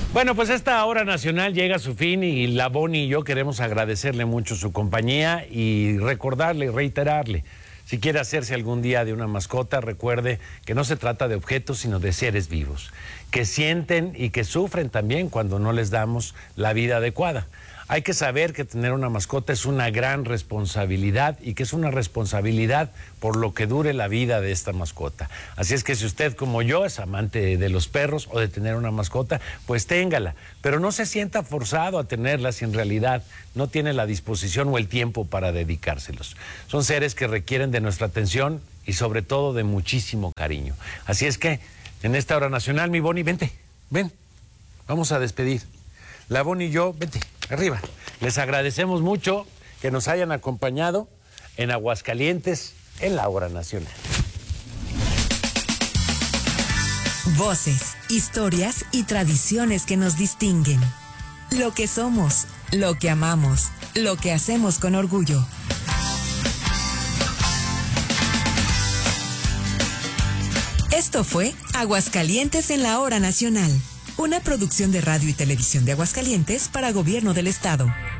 Bueno, pues esta hora nacional llega a su fin y la Boni y yo queremos agradecerle mucho su compañía y recordarle y reiterarle. Si quiere hacerse algún día de una mascota, recuerde que no se trata de objetos, sino de seres vivos, que sienten y que sufren también cuando no les damos la vida adecuada. Hay que saber que tener una mascota es una gran responsabilidad y que es una responsabilidad por lo que dure la vida de esta mascota. Así es que si usted, como yo, es amante de los perros o de tener una mascota, pues téngala, pero no se sienta forzado a tenerla si en realidad no tiene la disposición o el tiempo para dedicárselos. Son seres que requieren de nuestra atención y sobre todo de muchísimo cariño. Así es que en esta hora nacional, mi Boni, vente, ven, vamos a despedir. La Boni y yo, vente, arriba. Les agradecemos mucho que nos hayan acompañado en Aguascalientes en la hora nacional. Voces, historias y tradiciones que nos distinguen. Lo que somos, lo que amamos, lo que hacemos con orgullo. Esto fue Aguascalientes en la hora nacional. Una producción de Radio y Televisión de Aguascalientes para Gobierno del Estado.